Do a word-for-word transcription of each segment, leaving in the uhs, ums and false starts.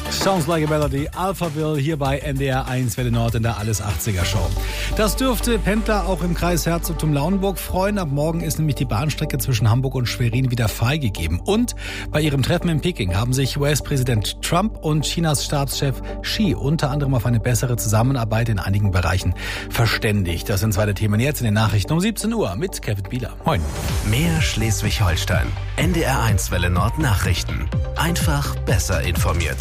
Sounds like a Melody, Alphaville hier bei N D R eins Welle Nord in der Alles achtziger Show. Das dürfte Pendler auch im Kreis Herzogtum Lauenburg freuen. Ab morgen ist nämlich die Bahnstrecke zwischen Hamburg und Schwerin wieder freigegeben. Und bei ihrem Treffen in Peking haben sich U S-Präsident Trump und Chinas Staatschef Xi unter anderem auf eine bessere Zusammenarbeit in einigen Bereichen verständigt. Das sind zwei der Themen jetzt in den Nachrichten um siebzehn Uhr mit Kevin Bieler. Moin. Mehr Schleswig-Holstein. N D R eins Welle Nord Nachrichten. Einfach besser informiert.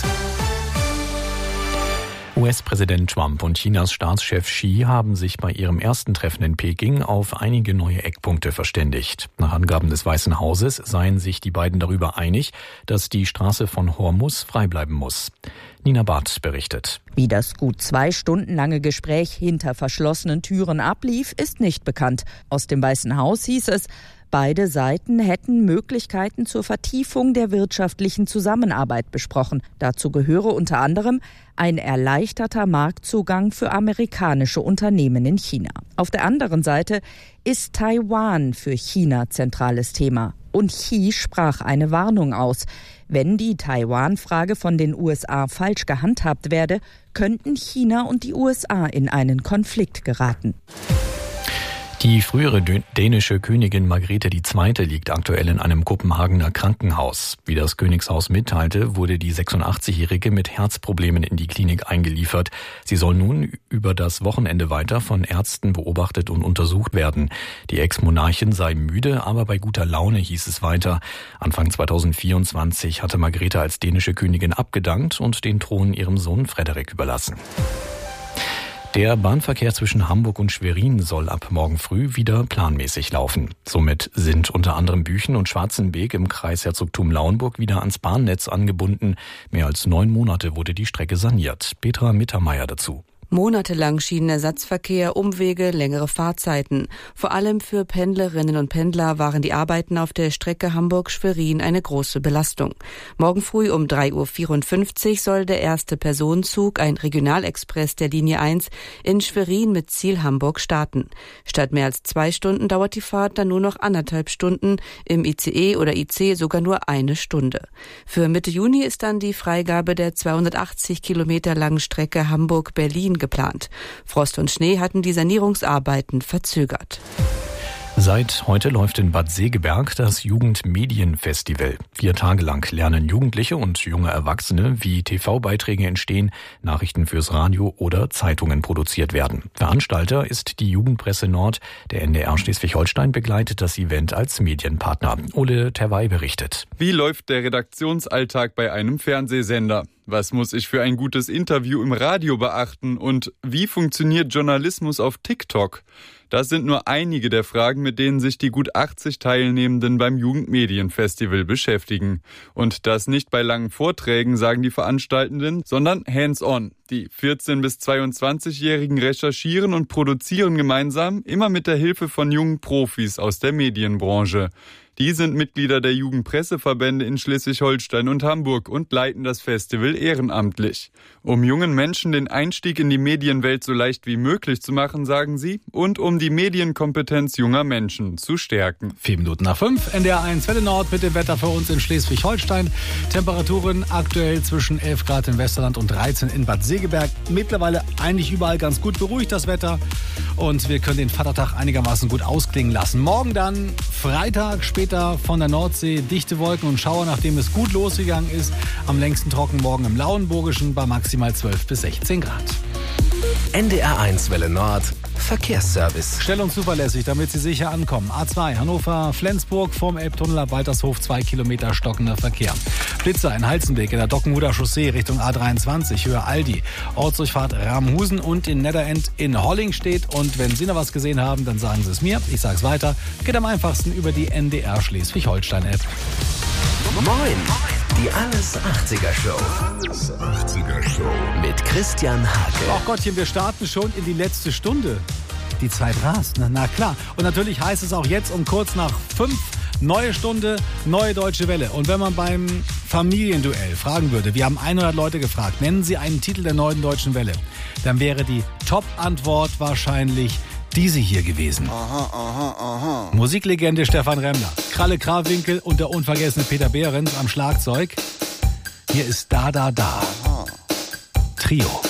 U S-Präsident Trump und Chinas Staatschef Xi haben sich bei ihrem ersten Treffen in Peking auf einige neue Eckpunkte verständigt. Nach Angaben des Weißen Hauses seien sich die beiden darüber einig, dass die Straße von Hormuz frei bleiben muss. Nina Barth berichtet. Wie das gut zwei Stunden lange Gespräch hinter verschlossenen Türen ablief, ist nicht bekannt. Aus dem Weißen Haus hieß es, beide Seiten hätten Möglichkeiten zur Vertiefung der wirtschaftlichen Zusammenarbeit besprochen. Dazu gehöre unter anderem ein erleichterter Marktzugang für amerikanische Unternehmen in China. Auf der anderen Seite ist Taiwan für China zentrales Thema. Und Xi sprach eine Warnung aus. Wenn die Taiwan-Frage von den U S A falsch gehandhabt werde, könnten China und die U S A in einen Konflikt geraten. Die frühere dänische Königin Margrethe die Zweite liegt aktuell in einem Kopenhagener Krankenhaus. Wie das Königshaus mitteilte, wurde die sechsundachtzigjährige mit Herzproblemen in die Klinik eingeliefert. Sie soll nun über das Wochenende weiter von Ärzten beobachtet und untersucht werden. Die Ex-Monarchin sei müde, aber bei guter Laune, hieß es weiter. Anfang zweitausendvierundzwanzig hatte Margrethe als dänische Königin abgedankt und den Thron ihrem Sohn Frederik überlassen. Der Bahnverkehr zwischen Hamburg und Schwerin soll ab morgen früh wieder planmäßig laufen. Somit sind unter anderem Büchen und Schwarzenbeek im Kreis Herzogtum Lauenburg wieder ans Bahnnetz angebunden. Mehr als neun Monate wurde die Strecke saniert. Petra Mittermeier dazu. Monatelang Schienenersatzverkehr, Umwege, längere Fahrzeiten. Vor allem für Pendlerinnen und Pendler waren die Arbeiten auf der Strecke Hamburg-Schwerin eine große Belastung. Morgen früh um drei Uhr vierundfünfzig soll der erste Personenzug, ein Regionalexpress der Linie eins, in Schwerin mit Ziel Hamburg starten. Statt mehr als zwei Stunden dauert die Fahrt dann nur noch anderthalb Stunden, im I C E oder I C sogar nur eine Stunde. Für Mitte Juni ist dann die Freigabe der zweihundertachtzig Kilometer langen Strecke Hamburg-Berlin geplant. Frost und Schnee hatten die Sanierungsarbeiten verzögert. Seit heute läuft in Bad Segeberg das Jugendmedienfestival. Vier Tage lang lernen Jugendliche und junge Erwachsene, wie T V-Beiträge entstehen, Nachrichten fürs Radio oder Zeitungen produziert werden. Veranstalter ist die Jugendpresse Nord. Der N D R Schleswig-Holstein begleitet das Event als Medienpartner. Ole Terwey berichtet. Wie läuft der Redaktionsalltag bei einem Fernsehsender? Was muss ich für ein gutes Interview im Radio beachten? Und wie funktioniert Journalismus auf TikTok? Das sind nur einige der Fragen, mit denen sich die gut achtzig Teilnehmenden beim Jugendmedienfestival beschäftigen. Und das nicht bei langen Vorträgen, sagen die Veranstaltenden, sondern hands-on. Die vierzehn- bis zweiundzwanzigjährigen recherchieren und produzieren gemeinsam, immer mit der Hilfe von jungen Profis aus der Medienbranche. Die sind Mitglieder der Jugendpresseverbände in Schleswig-Holstein und Hamburg und leiten das Festival ehrenamtlich. Um jungen Menschen den Einstieg in die Medienwelt so leicht wie möglich zu machen, sagen sie, und um die Medienkompetenz junger Menschen zu stärken. Vier Minuten nach fünf, N D R eins Welle Nord mit dem Wetter für uns in Schleswig-Holstein. Temperaturen aktuell zwischen elf Grad im Westerland und dreizehn in Bad Segeberg. Mittlerweile eigentlich überall ganz gut beruhigt das Wetter und wir können den Vatertag einigermaßen gut ausklingen lassen. Morgen dann Freitag, später von der Nordsee, dichte Wolken und Schauer, nachdem es gut losgegangen ist. Am längsten trocken morgen im Lauenburgischen bei maximal zwölf bis sechzehn Grad. N D R eins Welle Nord Verkehrsservice. Schnell und zuverlässig, damit Sie sicher ankommen. A zwei Hannover-Flensburg vorm Elbtunnel ab Waltershof, zwei Kilometer stockender Verkehr. Blitzer in Halzenbeek in der Dockenhuder Chaussee Richtung A dreiundzwanzig, Höhe Aldi. Ortsdurchfahrt Ramhusen und in Netherend in Holling steht. Und wenn Sie noch was gesehen haben, dann sagen Sie es mir. Ich sag's weiter. Geht am einfachsten über die N D R Schleswig-Holstein-App. Moin! Die Alles achtziger Show. Alles achtziger Show. Mit Christian Hake. Ach Gottchen, wir starten schon in die letzte Stunde. Die Zeit rast, na, na klar. Und natürlich heißt es auch jetzt um kurz nach fünf, neue Stunde, neue Deutsche Welle. Und wenn man beim Familienduell fragen würde, wir haben hundert Leute gefragt, nennen Sie einen Titel der neuen Deutschen Welle, dann wäre die Top-Antwort wahrscheinlich diese hier gewesen. Aha, aha, aha. Musiklegende Stefan Remmler, Kralle Krawinkel und der unvergessene Peter Behrens am Schlagzeug. Hier ist Da, Da, Da. Aha. Trio.